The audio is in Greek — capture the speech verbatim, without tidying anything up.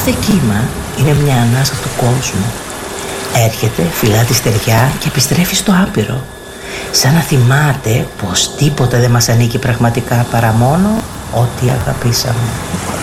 Κάθε κύμα είναι μια ανάσα του κόσμου. Έρχεται, φυλά τη στεριά και επιστρέφει στο άπειρο. Σαν να θυμάται πως τίποτα δεν μας ανήκει πραγματικά παρά μόνο ό,τι αγαπήσαμε.